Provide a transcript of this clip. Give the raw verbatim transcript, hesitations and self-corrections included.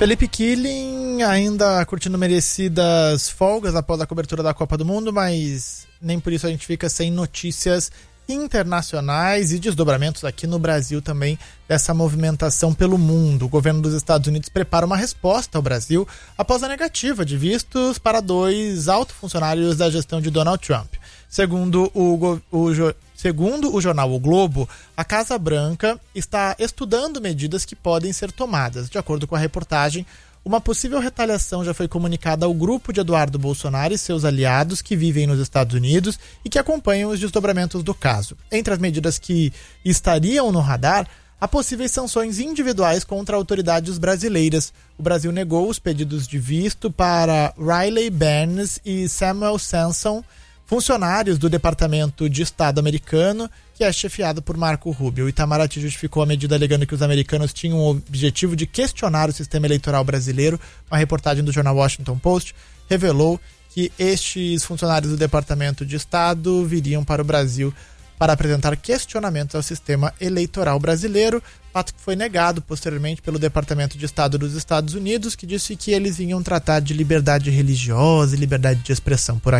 Felipe Killing ainda curtindo merecidas folgas após a cobertura da Copa do Mundo, mas nem por isso a gente fica sem notícias internacionais e desdobramentos aqui no Brasil também dessa movimentação pelo mundo. O governo dos Estados Unidos prepara uma resposta ao Brasil após a negativa de vistos para dois altos funcionários da gestão de Donald Trump. Segundo o, o, segundo o jornal O Globo, a Casa Branca está estudando medidas que podem ser tomadas. De acordo com a reportagem, uma possível retaliação já foi comunicada ao grupo de Eduardo Bolsonaro e seus aliados que vivem nos Estados Unidos e que acompanham os desdobramentos do caso. Entre as medidas que estariam no radar, há possíveis sanções individuais contra autoridades brasileiras. O Brasil negou os pedidos de visto para Riley Burns e Samuel Sanson, funcionários do Departamento de Estado americano, que é chefiado por Marco Rubio. O Itamaraty justificou a medida alegando que os americanos tinham o objetivo de questionar o sistema eleitoral brasileiro. Uma reportagem do jornal Washington Post revelou que estes funcionários do Departamento de Estado viriam para o Brasil para apresentar questionamentos ao sistema eleitoral brasileiro, fato que foi negado posteriormente pelo Departamento de Estado dos Estados Unidos, que disse que eles vinham tratar de liberdade religiosa e liberdade de expressão por aqui.